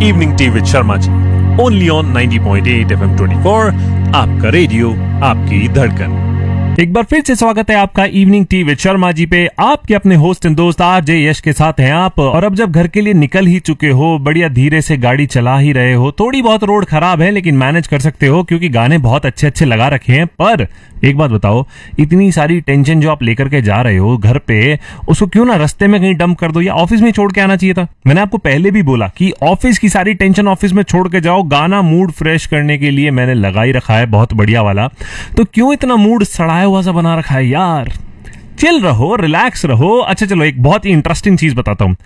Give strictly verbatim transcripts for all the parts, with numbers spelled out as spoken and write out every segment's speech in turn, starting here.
Evening tea with Sharma ji, only on ninety point eight F M twenty four, आपका radio, आपकी धड़कन। एक बार फिर से स्वागत है आपका evening tea with Sharma ji पे। आपके अपने होस्ट एंड दोस्त आरजे यश के साथ हैं आप। और अब जब घर के लिए निकल ही चुके हो, बढ़िया धीरे से गाड़ी चला ही रहे हो, थोड़ी बहुत रोड खराब है लेकिन मैनेज कर सकते हो क्योंकि गाने बहुत अच्छे अच्छे लगा रखे हैं। पर एक बात बताओ, इतनी सारी टेंशन जो आप लेकर के जा रहे हो घर पे, उसको क्यों ना रास्ते में कहीं डंप कर दो या ऑफिस में छोड़ के आना चाहिए था। मैंने आपको पहले भी बोला कि ऑफिस की सारी टेंशन ऑफिस में छोड़ के जाओ। गाना मूड फ्रेश करने के लिए मैंने लगा ही रखा है, बहुत बढ़िया वाला। तो क्यों इतना मूड सड़ाया हुआ सा बना रखा है यार। चिल रहो, रिलैक्स रहो। अच्छा चलो, एक बहुत ही इंटरेस्टिंग चीज बताता हूं।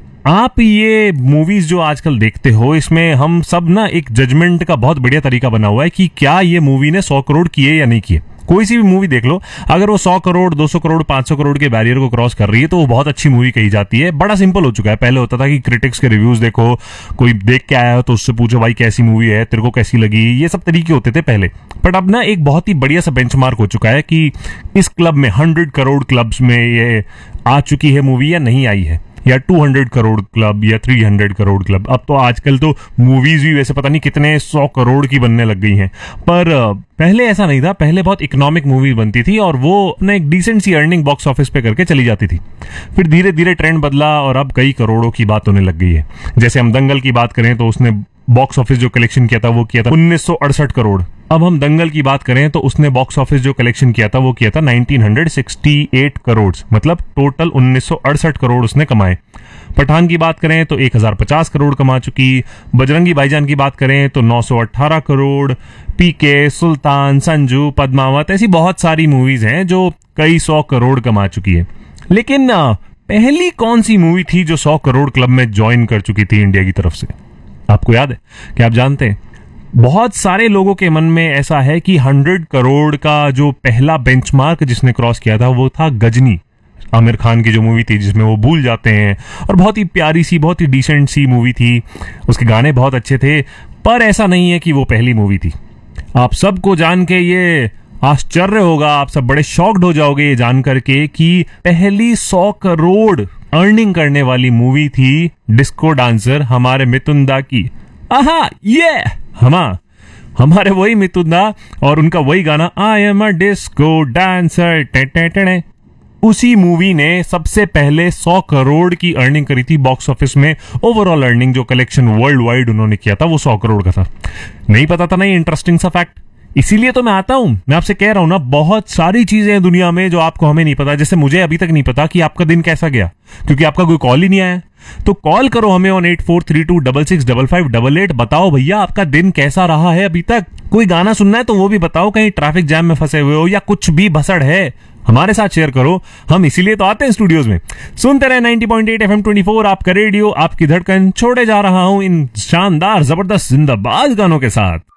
आप ये मूवीज जो आजकल देखते हो, इसमें हम सब ना एक जजमेंट का बहुत बढ़िया तरीका बना हुआ है कि क्या ये मूवी ने सौ करोड़ किए या नहीं किए। कोई सी भी मूवी देख लो, अगर वो सौ करोड़, दो सौ करोड़, पांच सौ करोड़ के बैरियर को क्रॉस कर रही है तो वो बहुत अच्छी मूवी कही जाती है। बड़ा सिंपल हो चुका है। पहले होता था कि क्रिटिक्स के रिव्यूज देखो, कोई देख के आया हो तो उससे पूछो भाई कैसी मूवी है, तेरे को कैसी लगी, ये सब तरीके होते थे पहले। बट अब ना एक बहुत ही बढ़िया सा बेंचमार्क हो चुका है कि इस क्लब में, हंड्रेड करोड़ क्लब्स में ये आ चुकी है मूवी या नहीं आई है, या टू हंड्रेड करोड़ क्लब या थ्री हंड्रेड करोड़ क्लब। अब तो आजकल तो मूवीज भी वैसे पता नहीं कितने सौ करोड़ की बनने लग गई हैं। पर पहले ऐसा नहीं था। पहले बहुत इकोनॉमिक मूवी बनती थी और वो अपना एक डिसेंट सी अर्निंग बॉक्स ऑफिस पे करके चली जाती थी। फिर धीरे धीरे ट्रेंड बदला और अब कई करोड़ों की बात होने लग गई है। जैसे हम दंगल की बात करें तो उसने बॉक्स ऑफिस जो कलेक्शन किया था वो किया था उन्नीस सौ अड़सठ करोड़। अब हम दंगल की बात करें तो उसने बॉक्स ऑफिस जो कलेक्शन किया था वो किया था नाइनटीन सिक्सटी एट करोड़, मतलब टोटल उन्नीस सौ अड़सठ करोड़ उसने कमाए। पठान की बात करें तो एक हज़ार पचास करोड़ कमा चुकी। बजरंगी भाईजान की बात करें तो नौ सौ अठारह करोड़। पीके, सुल्तान, संजू, पद्मावत, ऐसी बहुत सारी मूवीज हैं जो कई सौ करोड़ कमा चुकी है। लेकिन पहली कौन सी मूवी थी जो सौ करोड़ क्लब में ज्वाइन कर चुकी थी इंडिया की तरफ से? आपको याद है? क्या आप जानते हैं? बहुत सारे लोगों के मन में ऐसा है कि हंड्रेड करोड़ का जो पहला बेंचमार्क जिसने क्रॉस किया था वो था गजनी, आमिर खान की जो मूवी थी जिसमें वो भूल जाते हैं, और बहुत ही प्यारी सी, बहुत ही डिसेंट सी मूवी थी। उसके गाने बहुत अच्छे थे। पर ऐसा नहीं है कि वो पहली मूवी थी। आप सबको जान के ये आश्चर्य होगा, आप सब बड़े शॉक्ड हो जाओगे ये जान करके कि पहली सौ करोड़ अर्निंग करने वाली मूवी थी डिस्को डांसर, हमारे मिथुन दा की। आहा, ये हमा हमारे वही मिथुन दा और उनका वही गाना I am a disco dancer, टे टे टे। उसी मूवी ने सबसे पहले सौ करोड़ की अर्निंग करी थी बॉक्स ऑफिस में। ओवरऑल अर्निंग जो कलेक्शन वर्ल्ड वाइड उन्होंने किया था वो सौ करोड़ का था। नहीं पता था ना ये इंटरेस्टिंग सा फैक्ट? इसीलिए तो मैं आता हूं, मैं आपसे कह रहा हूं ना, बहुत सारी चीजें हैं दुनिया में जो आपको हमें नहीं पता। जैसे मुझे अभी तक नहीं पता कि आपका दिन कैसा गया, क्योंकि आपका कोई कॉल ही नहीं आया। तो कॉल करो हमें on eight four three to double six double five double eight. बताओ भैया आपका दिन कैसा रहा है अभी तक। कोई गाना सुनना है तो वो भी बताओ, कहीं ट्रैफिक जैम में फंसे हुए हो या कुछ भी भसड़ है, हमारे साथ शेयर करो। हम इसीलिए तो आते हैं स्टूडियोज में। सुनते रहे ninety point eight F M twenty four, आपका रेडियो, आपकी धड़कन। छोड़े जा रहा हूं इन शानदार, जबरदस्त, जिंदाबाद गानों के साथ।